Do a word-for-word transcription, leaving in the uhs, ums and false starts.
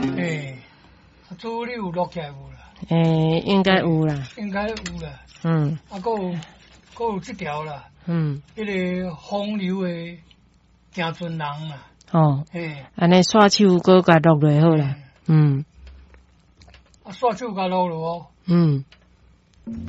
诶，主你有落起来无啦？ 诶，应该有啦， 应该有啦。 嗯， 啊，还有还有这条啦， 嗯， 迄个风流的行船人啦， 哦， 嘿， 安尼刷手搁甲落落好啦，嗯， 啊，刷手甲落落哦， 嗯，